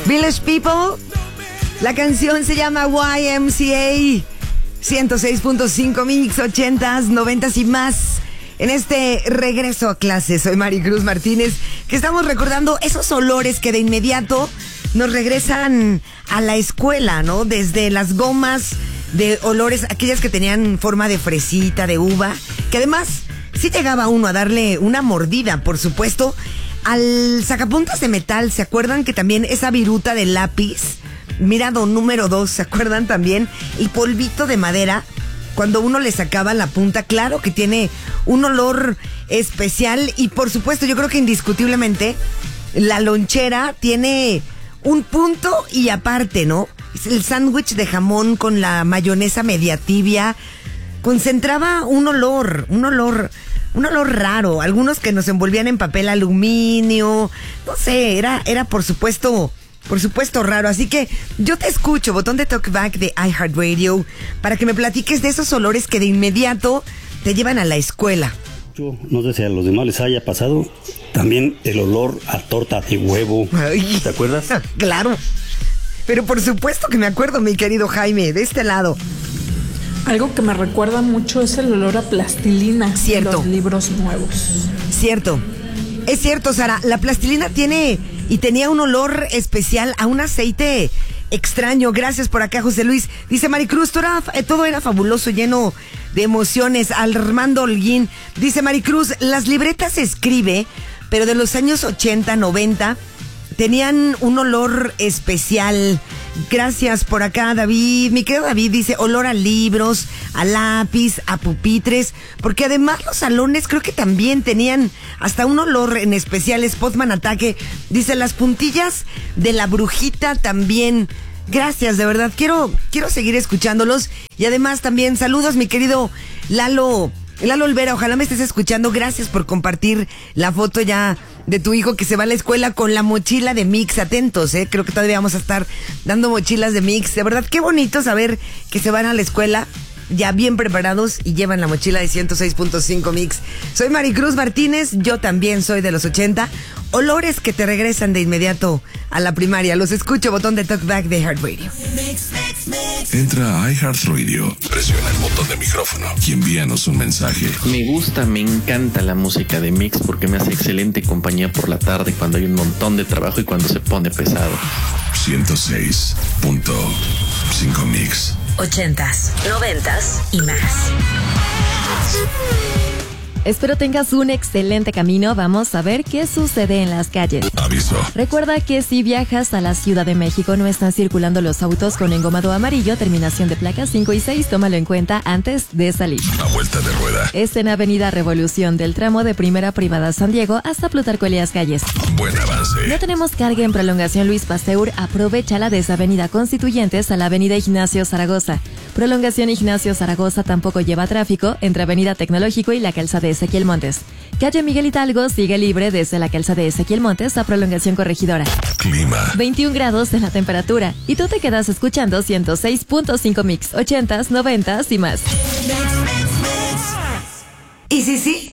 Village People. La canción se llama YMCA. 106.5 Mix, 80s, 90s y más. En este regreso a clases, soy Maricruz Martínez, que estamos recordando esos olores que de inmediato nos regresan a la escuela, ¿no? Desde las gomas de olores, aquellas que tenían forma de fresita, de uva, que además sí llegaba uno a darle una mordida, por supuesto, al sacapuntas de metal. ¿Se acuerdan que también esa viruta de lápiz, mirado número 2, ¿se acuerdan también? El polvito de madera, cuando uno le sacaba la punta, claro que tiene un olor especial. Y por supuesto, yo creo que indiscutiblemente la lonchera tiene un punto y aparte, ¿no? El sándwich de jamón con la mayonesa media tibia concentraba un olor raro. Algunos que nos envolvían en papel aluminio, no sé, era por supuesto raro. Así que yo te escucho, botón de talkback de iHeartRadio, para que me platiques de esos olores que de inmediato te llevan a la escuela. Yo no sé si a los demás les haya pasado también el olor a torta de huevo. Ay, ¿te acuerdas? Claro, pero por supuesto que me acuerdo, mi querido Jaime, de este lado. Algo que me recuerda mucho es el olor a plastilina. Cierto. Los libros nuevos. Cierto. Es cierto, Sara, la plastilina tenía un olor especial a un aceite extraño. Gracias por acá, José Luis. Dice Maricruz, todo era fabuloso, lleno de emociones. Armando Holguín dice: Maricruz, las libretas se escribe, pero de los años 80, 90 tenían un olor especial. Gracias por acá, David. Mi querido David dice: olor a libros, a lápiz, a pupitres, porque además los salones creo que también tenían hasta un olor en especial. Spotman Ataque dice: las puntillas de la brujita también. Gracias, de verdad. Quiero seguir escuchándolos. Y además también saludos, mi querido Lalo Olvera, ojalá me estés escuchando. Gracias por compartir la foto ya de tu hijo que se va a la escuela con la mochila de Mix. Atentos, creo que todavía vamos a estar dando mochilas de Mix. De verdad, qué bonito saber que se van a la escuela ya bien preparados y llevan la mochila de 106.5 Mix. Soy Maricruz Martínez, yo también soy de los 80. Olores que te regresan de inmediato a la primaria. Los escucho, botón de talkback de iHeartRadio. Entra a iHeartRadio, presiona el botón de micrófono y envíanos un mensaje. Me encanta la música de Mix porque me hace excelente compañía por la tarde cuando hay un montón de trabajo y cuando se pone pesado. 106.5 Mix. 80s, 90s y más. Espero tengas un excelente camino. Vamos a ver qué sucede en las calles. Aviso. Recuerda que si viajas a la Ciudad de México no están circulando los autos con engomado amarillo, terminación de placas 5 y 6. Tómalo en cuenta antes de salir. A vuelta de rueda. Es en Avenida Revolución, del tramo de Primera Privada San Diego hasta Plutarco Elías Calles. Buen avance. No tenemos carga en prolongación Luis Pasteur. Aprovechala desde Avenida Constituyentes a la Avenida Ignacio Zaragoza. Prolongación Ignacio Zaragoza tampoco lleva tráfico entre Avenida Tecnológico y la calzada de Ezequiel Montes. Calle Miguel Hidalgo sigue libre desde la calzada de Ezequiel Montes a Prolongación Corregidora. Clima. 21 grados en la temperatura. Y tú te quedas escuchando 106.5 Mix, 80s, 90s y más. Y sí,